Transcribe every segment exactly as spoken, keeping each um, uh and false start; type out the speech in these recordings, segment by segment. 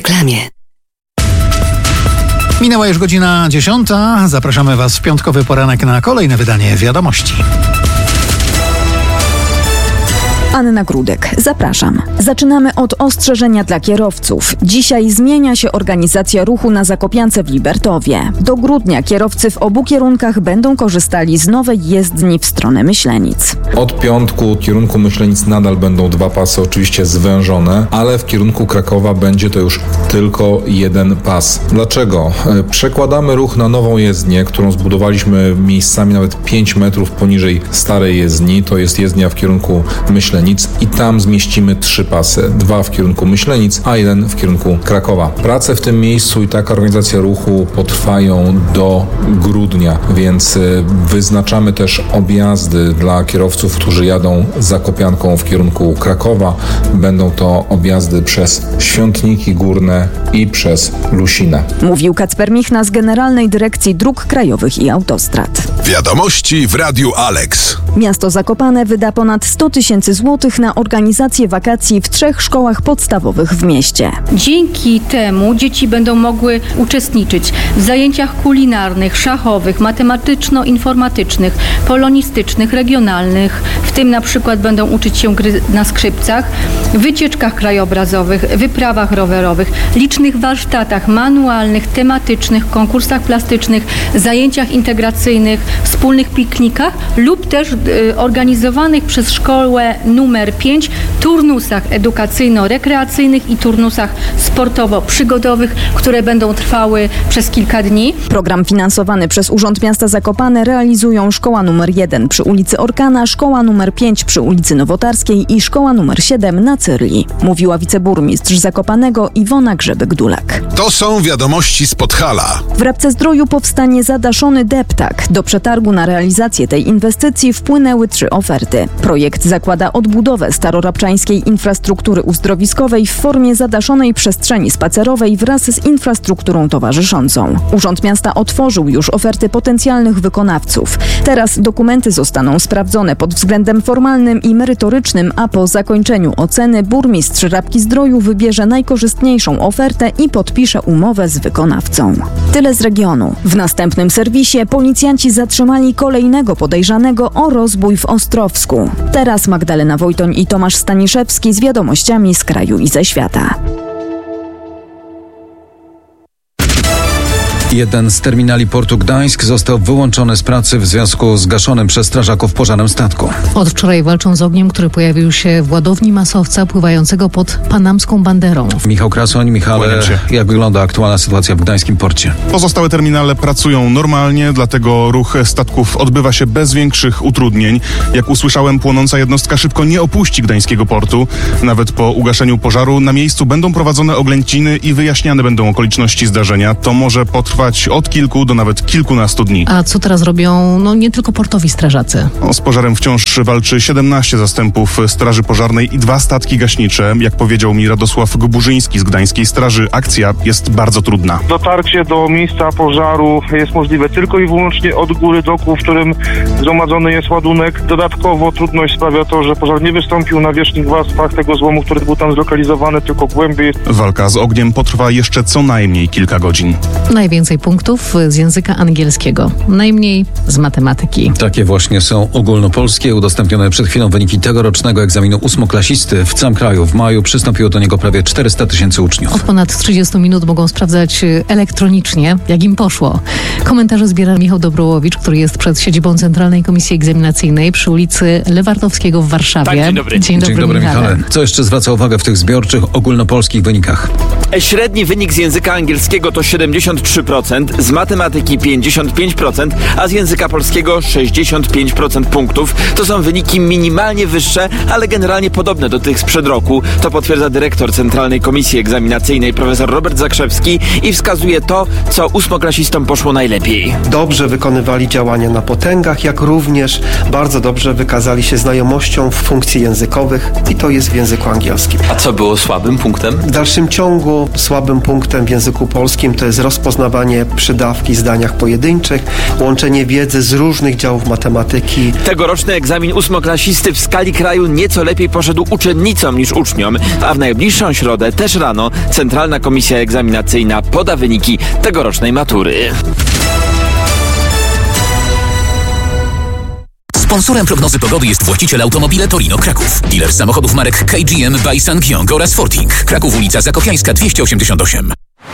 reklamie. Minęła już godzina dziesiąta. Zapraszamy Was w piątkowy poranek na kolejne wydanie Wiadomości. Anna Grudek, zapraszam. Zaczynamy od ostrzeżenia dla kierowców. Dzisiaj zmienia się organizacja ruchu na Zakopiance w Libertowie. Do grudnia kierowcy w obu kierunkach będą korzystali z nowej jezdni w stronę Myślenic. Od piątku w kierunku Myślenic nadal będą dwa pasy, oczywiście zwężone, ale w kierunku Krakowa będzie to już tylko jeden pas. Dlaczego? Przekładamy ruch na nową jezdnię, którą zbudowaliśmy miejscami nawet pięć metrów poniżej starej jezdni. To jest jezdnia w kierunku Myślenic. I tam zmieścimy trzy pasy. Dwa w kierunku Myślenic, a jeden w kierunku Krakowa. Prace w tym miejscu i taka organizacja ruchu potrwają do grudnia, więc wyznaczamy też objazdy dla kierowców, którzy jadą Zakopianką w kierunku Krakowa. Będą to objazdy przez Świątniki Górne i przez Lusinę. Mówił Kacper Michna z Generalnej Dyrekcji Dróg Krajowych i Autostrad. Wiadomości w Radiu Alex. Miasto Zakopane wyda ponad sto tysięcy złotych na organizację wakacji w trzech szkołach podstawowych w mieście. Dzięki temu dzieci będą mogły uczestniczyć w zajęciach kulinarnych, szachowych, matematyczno-informatycznych, polonistycznych, regionalnych, w tym na przykład będą uczyć się gry na skrzypcach, wycieczkach krajobrazowych, wyprawach rowerowych, licznych warsztatach manualnych, tematycznych, konkursach plastycznych, zajęciach integracyjnych, wspólnych piknikach lub też y, organizowanych przez szkołę numer pięć turnusach edukacyjno-rekreacyjnych i turnusach sportowo-przygodowych, które będą trwały przez kilka dni. Program finansowany przez Urząd Miasta Zakopane realizują szkoła numer jeden przy ulicy Orkana, szkoła numer pięć przy ulicy Nowotarskiej i szkoła numer siedem na Cyrli. Mówiła wiceburmistrz Zakopanego Iwona Grzebek-Dulak. To są wiadomości z Podhala. W Rabce-Zdroju powstanie zadaszony deptak. Do przetargu na realizację tej inwestycji wpłynęły trzy oferty. Projekt zakłada odbudowę starorabczańskiej infrastruktury uzdrowiskowej w formie zadaszonej przestrzeni spacerowej wraz z infrastrukturą towarzyszącą. Urząd Miasta otworzył już oferty potencjalnych wykonawców. Teraz dokumenty zostaną sprawdzone pod względem formalnym i merytorycznym, a po zakończeniu oceny burmistrz Rabki-Zdroju wybierze najkorzystniejszą ofertę i podpisze umowę z wykonawcą. Tyle z regionu. W następnym serwisie policjanci zatrzymali kolejnego podejrzanego o rozbój w Ostrowsku. Teraz Magdalena Wojtoń i Tomasz Staniszewski z wiadomościami z kraju i ze świata. Jeden z terminali portu Gdańsk został wyłączony z pracy w związku z gaszonym przez strażaków pożarem statku. Od wczoraj walczą z ogniem, który pojawił się w ładowni masowca pływającego pod panamską banderą. Michał Krasoń, Michale, jak wygląda aktualna sytuacja w gdańskim porcie? Pozostałe terminale pracują normalnie, dlatego ruch statków odbywa się bez większych utrudnień. Jak usłyszałem, płonąca jednostka szybko nie opuści gdańskiego portu. Nawet po ugaszeniu pożaru na miejscu będą prowadzone oględziny i wyjaśniane będą okoliczności zdarzenia. To może potrwać od kilku do nawet kilkunastu dni. A co teraz robią, no nie tylko portowi strażacy? No, z pożarem wciąż walczy siedemnaście zastępów Straży Pożarnej i dwa statki gaśnicze. Jak powiedział mi Radosław Guburzyński z Gdańskiej Straży, akcja jest bardzo trudna. Dotarcie do miejsca pożaru jest możliwe tylko i wyłącznie od góry doku, w którym zgromadzony jest ładunek. Dodatkowo trudność sprawia to, że pożar nie wystąpił na wierzchnich warstwach tego złomu, który był tam zlokalizowany, tylko głębiej. Walka z ogniem potrwa jeszcze co najmniej kilka godzin. Najwięcej punktów z języka angielskiego, najmniej z matematyki. Takie właśnie są ogólnopolskie. Udostępnione przed chwilą wyniki tegorocznego egzaminu ósmoklasisty. W całym kraju w maju przystąpiło do niego prawie czterysta tysięcy uczniów. Od ponad trzydziestu minut mogą sprawdzać elektronicznie, jak im poszło. Komentarze zbiera Michał Dobrołowicz, który jest przed siedzibą Centralnej Komisji Egzaminacyjnej przy ulicy Lewardowskiego w Warszawie. Tak, dzień dobry. Dzień dobry, dzień dobry Michale. Michale. Co jeszcze zwraca uwagę w tych zbiorczych ogólnopolskich wynikach? Średni wynik z języka angielskiego to siedemdziesiąt trzy procent, z matematyki pięćdziesiąt pięć procent, a z języka polskiego sześćdziesiąt pięć procent punktów. To są wyniki minimalnie wyższe, ale generalnie podobne do tych sprzed roku. To potwierdza dyrektor Centralnej Komisji Egzaminacyjnej profesor Robert Zakrzewski i wskazuje to, co ósmoklasistom poszło najlepiej. Dobrze wykonywali działania na potęgach, jak również bardzo dobrze wykazali się znajomością funkcji językowych i to jest w języku angielskim. A co było słabym punktem? W dalszym ciągu słabym punktem w języku polskim to jest rozpoznawanie rozpoznawanie przydawki w zdaniach pojedynczych, łączenie wiedzy z różnych działów matematyki. Tegoroczny egzamin ósmoklasisty w skali kraju nieco lepiej poszedł uczennicom niż uczniom, a w najbliższą środę też rano Centralna Komisja Egzaminacyjna poda wyniki tegorocznej matury. Sponsorem prognozy pogody jest właściciel Automobile Torino Kraków. Dealer samochodów marek K G M by Sangyong oraz Forting. Kraków, ulica Zakopiańska dwieście osiemdziesiąt osiem.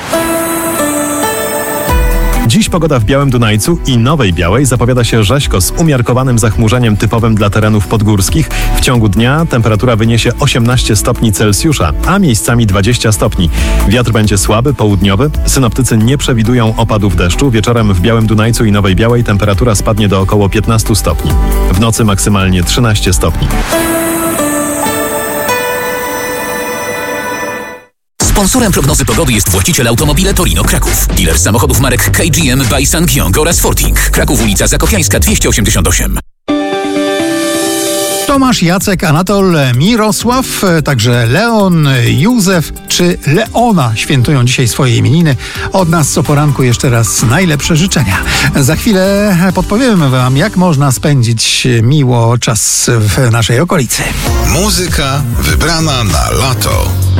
Dziś pogoda w Białym Dunajcu i Nowej Białej zapowiada się rzeźko z umiarkowanym zachmurzeniem typowym dla terenów podgórskich. W ciągu dnia temperatura wyniesie osiemnaście stopni Celsjusza, a miejscami dwadzieścia stopni. Wiatr będzie słaby, południowy. Synoptycy nie przewidują opadów deszczu. Wieczorem w Białym Dunajcu i Nowej Białej temperatura spadnie do około piętnaście stopni. W nocy maksymalnie trzynaście stopni. Sponsorem prognozy pogody jest właściciel Automobile Torino Kraków. Dealer samochodów marek K G M by Sangyong oraz Forting. Kraków, ulica Zakopiańska dwieście osiemdziesiąt osiem. Tomasz, Jacek, Anatol, Mirosław, także Leon, Józef czy Leona świętują dzisiaj swoje imieniny. Od nas co poranku jeszcze raz najlepsze życzenia. Za chwilę podpowiemy wam, jak można spędzić miło czas w naszej okolicy. Muzyka wybrana na lato.